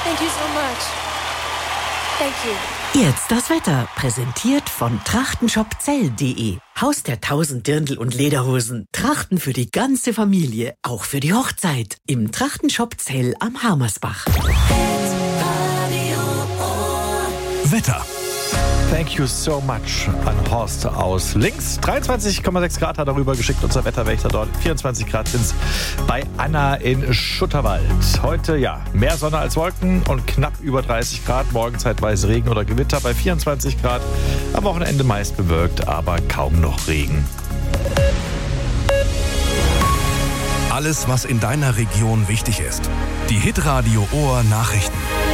Thank you so much. Thank you. Jetzt das Wetter, präsentiert von trachtenshopzell.de. Haus der 1000 Dirndl und Lederhosen. Trachten für die ganze Familie, auch für die Hochzeit. Im Trachtenshop Zell am Harmersbach. Wetter. Thank you so much an Horst aus Links. 23,6 Grad hat er rüber geschickt, unser Wetterwächter dort. 24 Grad sind es bei Anna in Schutterwald. Heute, ja, mehr Sonne als Wolken und knapp über 30 Grad. Morgen zeitweise Regen oder Gewitter bei 24 Grad. Am Wochenende meist bewölkt, aber kaum noch Regen. Alles, was in deiner Region wichtig ist. Die Hitradio Ohr Nachrichten.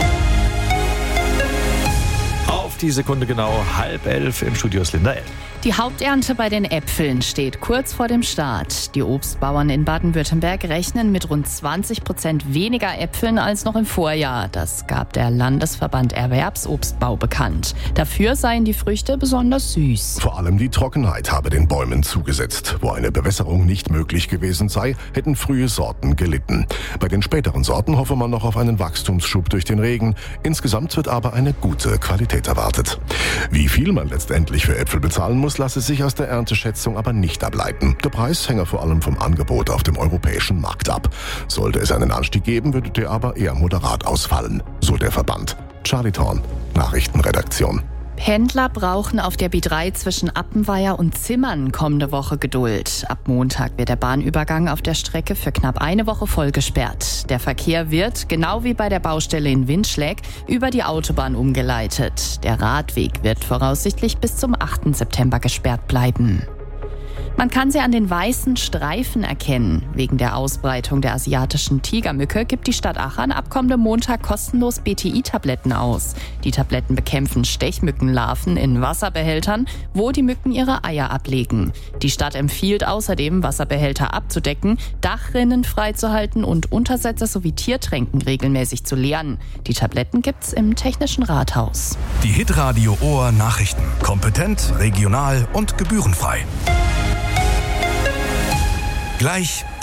Die Sekunde genau 10:30 im Studio ist Linda L. Die Haupternte bei den Äpfeln steht kurz vor dem Start. Die Obstbauern in Baden-Württemberg rechnen mit rund 20% weniger Äpfeln als noch im Vorjahr. Das gab der Landesverband Erwerbsobstbau bekannt. Dafür seien die Früchte besonders süß. Vor allem die Trockenheit habe den Bäumen zugesetzt. Wo eine Bewässerung nicht möglich gewesen sei, hätten frühe Sorten gelitten. Bei den späteren Sorten hoffe man noch auf einen Wachstumsschub durch den Regen. Insgesamt wird aber eine gute Qualität erwartet. Wie viel man letztendlich für Äpfel bezahlen muss, lasse sich aus der Ernteschätzung aber nicht ableiten. Der Preis hänge vor allem vom Angebot auf dem europäischen Markt ab. Sollte es einen Anstieg geben, würde der aber eher moderat ausfallen, so der Verband. Charlie Thorn, Nachrichtenredaktion. Pendler brauchen auf der B3 zwischen Appenweier und Zimmern kommende Woche Geduld. Ab Montag wird der Bahnübergang auf der Strecke für knapp eine Woche voll gesperrt. Der Verkehr wird, genau wie bei der Baustelle in Winschläg, über die Autobahn umgeleitet. Der Radweg wird voraussichtlich bis zum 8. September gesperrt bleiben. Man kann sie an den weißen Streifen erkennen. Wegen der Ausbreitung der asiatischen Tigermücke gibt die Stadt Aachen ab kommendem Montag kostenlos BTI-Tabletten aus. Die Tabletten bekämpfen Stechmückenlarven in Wasserbehältern, wo die Mücken ihre Eier ablegen. Die Stadt empfiehlt außerdem, Wasserbehälter abzudecken, Dachrinnen freizuhalten und Untersetzer sowie Tiertränken regelmäßig zu leeren. Die Tabletten gibt's im Technischen Rathaus. Die Hitradio Ohr Nachrichten. Kompetent, regional und gebührenfrei. Gleich